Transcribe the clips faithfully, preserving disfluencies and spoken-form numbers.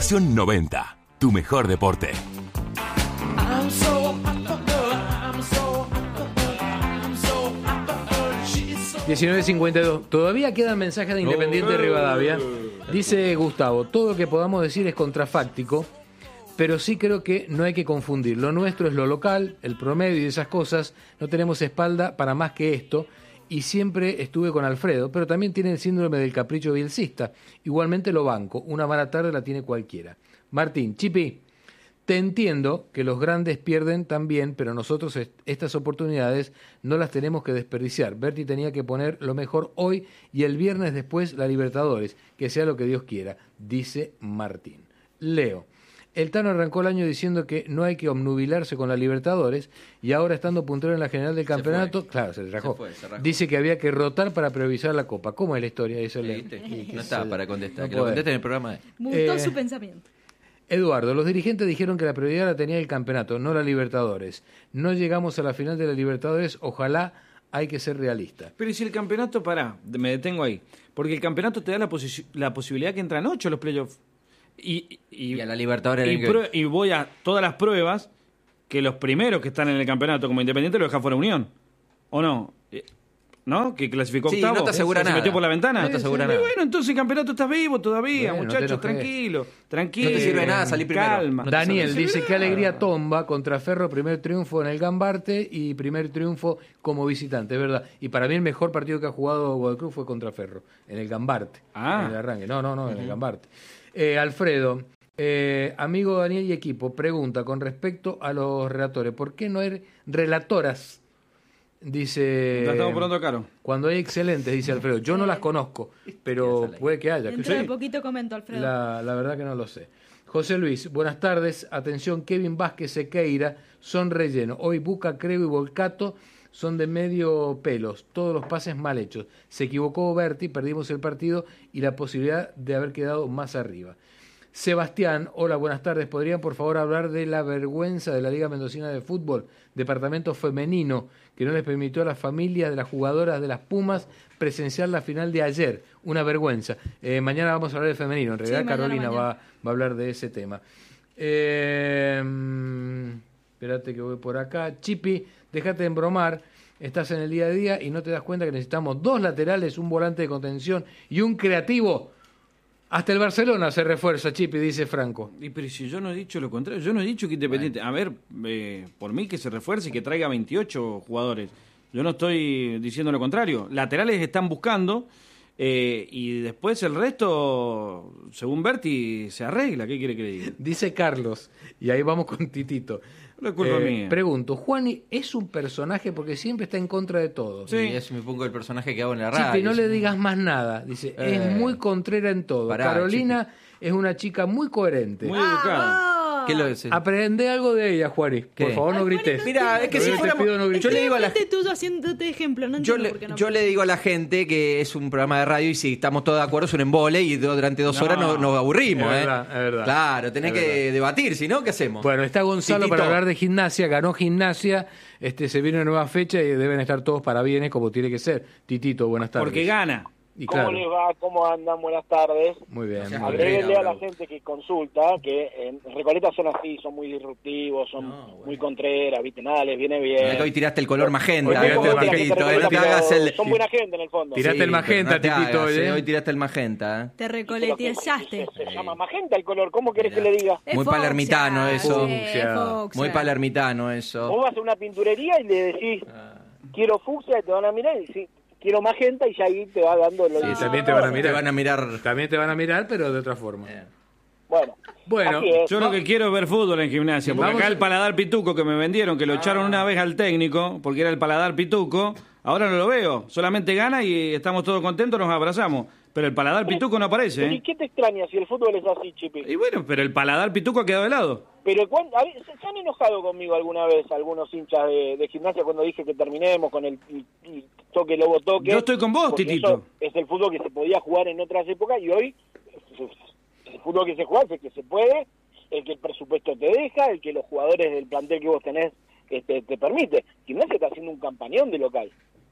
Estación noventa, tu mejor deporte. diecinueve cincuenta y dos. Todavía quedan mensajes de Independiente de Rivadavia. Dice Gustavo, todo lo que podamos decir es contrafáctico, pero sí creo que no hay que confundir. Lo nuestro es lo local, el promedio y esas cosas. No tenemos espalda para más que esto. Y siempre estuve con Alfredo, pero también tiene el síndrome del capricho bielcista. Igualmente lo banco. Una mala tarde la tiene cualquiera. Martín, Chipi, te entiendo que los grandes pierden también, pero nosotros est- estas oportunidades no las tenemos que desperdiciar. Berti tenía que poner lo mejor hoy y el viernes después la Libertadores, que sea lo que Dios quiera, dice Martín. Leo, el Tano arrancó el año diciendo que no hay que obnubilarse con la Libertadores y ahora estando puntero en la general del campeonato, fue. claro, se rajó. Se fue, se rajó. Dice que había que rotar para priorizar la Copa. ¿Cómo es la historia? Eso Sí, le- ¿viste? y que No está se- para contestar, no que lo puede. conteste en el programa de... Me gustó Eh, su pensamiento. Eduardo, los dirigentes dijeron que la prioridad la tenía el campeonato, no la Libertadores. No llegamos a la final de la Libertadores, ojalá, hay que ser realista. Pero ¿y si el campeonato, pará, me detengo ahí, porque el campeonato te da la, posi- la posibilidad que entran ocho los playoffs. Y, y, Y a la Libertadores... y, prue- y voy a todas las pruebas que los primeros que están en el campeonato como Independiente lo dejan fuera Unión. ¿O no? Eh, ¿No? Que clasificó Sí, octavo. no te asegura se nada. metió por la ventana. No te asegura Y nada. bueno, entonces el campeonato está vivo todavía, Bueno, no te muchachos, enojes. tranquilo, tranquilo. No te sirve nada salir primero. Calma. No te Daniel sirve dice, nada. qué alegría Tomba contra Ferro, primer triunfo en el Gambarte y primer triunfo como visitante, es verdad. Y para mí el mejor partido que ha jugado Godoy Cruz fue contra Ferro, en el Gambarte, Ah. en el arranque. No, no, no, en el Gambarte. Eh, Alfredo, eh, amigo Daniel y equipo, pregunta con respecto a los relatores, ¿por qué no hay relatoras? Dice... La estamos poniendo caro. Cuando hay excelentes, dice Alfredo. Yo no las conozco, pero puede que haya. Dentro Sí. de poquito comento, Alfredo. La, la verdad que no lo sé. José Luis, buenas tardes. Atención, Kevin Vázquez, Sequeira son relleno. Hoy Buca, Creo y Volcato son de medio pelos. Todos los pases mal hechos. Se equivocó Berti, perdimos el partido y la posibilidad de haber quedado más arriba. Sebastián, hola, buenas tardes. ¿Podrían por favor hablar de la vergüenza de la Liga Mendocina de Fútbol, departamento femenino, que no les permitió a las familias de las jugadoras de las Pumas presenciar la final de ayer? Una vergüenza. Eh, mañana vamos a hablar de femenino. En realidad Sí, mañana, Carolina mañana. va, va a hablar de ese tema. Eh, mm, espérate que voy por acá. Chipi, déjate de embromar. Estás en el día a día y no te das cuenta que necesitamos dos laterales, un volante de contención y un creativo. Hasta el Barcelona se refuerza, Chipi, dice Franco. Y pero si yo no he dicho lo contrario, yo no he dicho que Independiente, a ver, eh, por mí que se refuerce y que traiga veintiocho jugadores. Yo no estoy diciendo lo contrario. Laterales están buscando eh, y después el resto, según Berti, se arregla. ¿Qué quiere que le diga? Dice Carlos, y ahí vamos con Titito. No es culpa mía. Pregunto, ¿Juani es un personaje porque siempre está en contra de todo? Sí. Y es un poco el personaje que hago en la radio. Chipi, no le digas más nada. Dice, Eh. es muy contrera en todo. Pará, Carolina es una chica muy coherente. Muy educada. ¿Qué lo dice? Aprende algo de ella, Juani. ¿Qué? Por favor, no Ay, Juani, grites. no Mira, es que si Te fuéramos... pido no grites. Yo le digo a la Estoy tuyo haciéndote ejemplo, no Yo entiendo le, por qué no. yo le digo a la gente que es un programa de radio y si estamos todos de acuerdo es un embole y do- durante dos No. horas no- nos aburrimos. Es ¿eh? verdad, es verdad. Claro, tenés Es que verdad. debatir, si no, ¿qué hacemos? Bueno, está Gonzalo Titito. para hablar de gimnasia, ganó gimnasia, este se viene una nueva fecha y deben estar todos para bienes como tiene que ser. Titito, buenas tardes. Porque gana. Y ¿Cómo claro, les va? ¿Cómo andan? Buenas tardes. muy bien. Gracias, muy Andrés. bien. Agréguenle a la bravo. gente que consulta que en Recoleta son así, son muy disruptivos, son No, bueno. muy contreras, ¿viste? Nada, les viene Mirá bien. que hoy tiraste el color magenta. Hoy tiraste ¿eh? el magenta, Titito, Recoleta, no te pero hagas el... Son buena gente en el fondo. Tiraste el pero magenta, no te Titito, hagas, ¿eh? Hoy tiraste el magenta. ¿eh? Te Se recoleteaste. llama magenta el color, ¿cómo querés que le diga? Es Muy fucsia, palermitano eso. sí, es fucsia. Muy palermitano Vos eso. vas a una pinturería y le decís, quiero fucsia, y te van a mirar y decís, quiero magenta, y ya ahí te va dando lo Sí, que- también te van a Te mirar. van a mirar... También te van a mirar, pero de otra forma. Bueno, Bueno, así es. Yo lo que quiero es ver fútbol en gimnasia, porque Vamos acá a- el paladar pituco que me vendieron, que lo echaron una vez al técnico, porque era el paladar pituco, ahora no lo veo, solamente gana y estamos todos contentos, nos abrazamos, pero el paladar pituco no aparece, ¿Y ¿eh? qué te extraña si el fútbol es así, Chipi? Y bueno, pero el paladar pituco ha quedado de lado. Pero ¿cuán- a ver, se, se han enojado conmigo alguna vez algunos hinchas de, de gimnasia cuando dije que terminemos con el, el- el toque lobo toque. Yo estoy con vos, Porque Titito. eso es el fútbol que se podía jugar en otras épocas y hoy el fútbol que se juega es el que se puede, el que el presupuesto te deja, el que los jugadores del plantel que vos tenés este, te permite. Gimnasia está haciendo un campañón de local.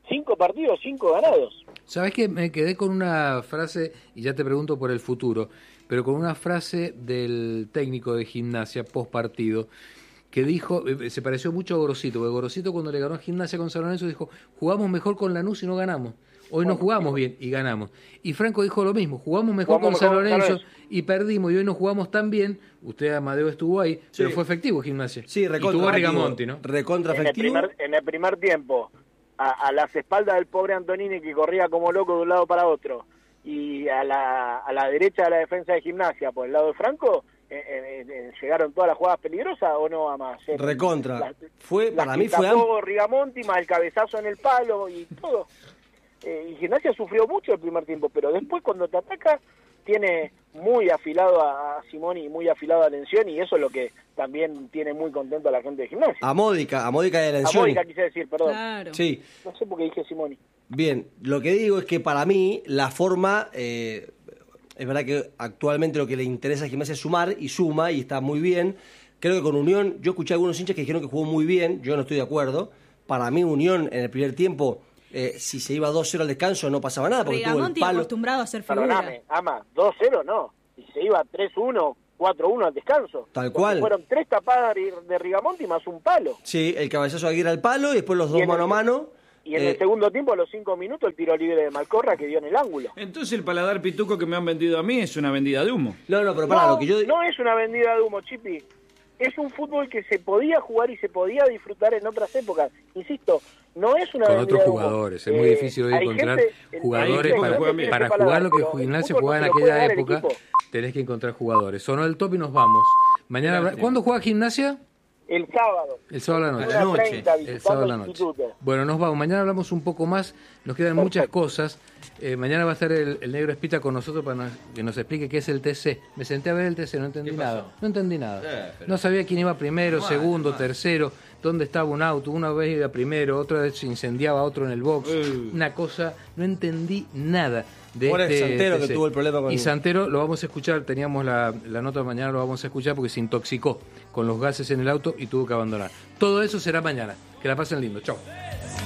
cinco partidos, cinco ganados. ¿Sabés qué? Me quedé con una frase, y ya te pregunto por el futuro, pero con una frase del técnico de Gimnasia post partido, que dijo, eh, se pareció mucho a Gorosito, porque Gorosito cuando le ganó a Gimnasia con San Lorenzo dijo, jugamos mejor con Lanús y no ganamos. Hoy no jugamos bien y ganamos. Y Franco dijo lo mismo, jugamos mejor Jugamos con San mejor con Lorenzo San Lorenzo. y perdimos, y hoy no jugamos tan bien. Usted, Amadeo, estuvo ahí, Sí. pero fue efectivo Gimnasia. Sí, y recontra tuvo a efectivo. Rigamonti, ¿no? Recontra En el, efectivo. primer, en el primer tiempo, a, a las espaldas del pobre Antonini, que corría como loco de un lado para otro, y a la, a la derecha de la defensa de Gimnasia, por el lado de Franco, eh, eh, eh, llegaron todas las jugadas peligrosas, ¿o no, a más? Recontra. Las- Fue, las para que mí fue tapó Rigamonti, más el cabezazo en el palo y todo. Eh, y Gimnasia sufrió mucho el primer tiempo, pero después cuando te ataca tiene muy afilado a, a Simoni y muy afilado a Lencioni, y eso es lo que también tiene muy contento a la gente de Gimnasia. a Módica, a Módica de A Lencioni. Mónica quise decir, perdón. Claro. Sí, No sé por qué dije Simoni. bien. Lo que digo es que para mí la forma, eh, es verdad que actualmente lo que le interesa a Gimnasia es sumar y suma y está muy bien. Creo que con Unión, yo escuché a algunos hinchas que dijeron que jugó muy bien, yo no estoy de acuerdo. Para mí Unión en el primer tiempo, eh, si se iba dos cero al descanso no pasaba nada porque tuvo el Rigamonti palo. acostumbrado a ser figura. Perdóname, Ama, dos cero no. Y se iba tres uno, cuatro uno al descanso. Tal Porque cual. Fueron tres tapadas de de Rigamonti más un palo. Sí, el cabezazo de Aguirre al palo y después los Y dos en mano a el- mano. Y en Eh, el segundo tiempo, a los cinco minutos, el tiro libre de Malcorra que dio en el ángulo. Entonces el paladar pituco que me han vendido a mí es una vendida de humo. No, no, pero pará, no, lo que yo... no es una vendida de humo, Chipi. Es un fútbol que se podía jugar y se podía disfrutar en otras épocas. Insisto, no es una Con vendida otros de humo. jugadores. Es muy Eh, difícil hoy hay encontrar gente- hay jugadores gente para, que juegan tiene bien. para ese jugar lo que paladar, pero Gimnasia el fútbol jugaba en no se lo puede aquella dar el época. equipo. Tenés que encontrar jugadores. Sonó el top y nos vamos. Mañana, Gracias. ¿cuándo juega Gimnasia? El sábado. El sábado a la A noche. la noche. treinta, El visitando sábado a la el noche. instituto. Bueno, nos vamos. Mañana hablamos un poco más. Nos quedan muchas cosas. Eh, mañana va a estar el, el negro Espita con nosotros para nos- que nos explique qué es el T C. Me senté a ver el T C, no entendí ¿Qué pasó? nada. No entendí nada. Eh, pero- No sabía quién iba primero, Mal, segundo, mal. tercero, dónde estaba un auto. Una vez iba primero, otra vez se incendiaba otro en el box. Eh. Una cosa, no entendí nada de Por el este Santero T C. que tuvo el problema con- Y Santero lo vamos a escuchar, teníamos la, la nota de mañana, lo vamos a escuchar porque se intoxicó con los gases en el auto y tuvo que abandonar. Todo eso será mañana. Que la pasen lindo. Chau.